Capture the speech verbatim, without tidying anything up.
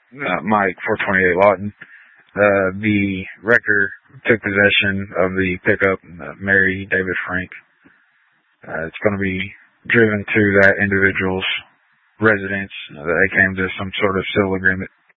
uh, Mike four twenty-eight Lawton. Uh, the wrecker took possession of the pickup, uh, Mary David Frank. Uh, it's going to be driven to that individual's residence. Uh, they came to some sort of civil agreement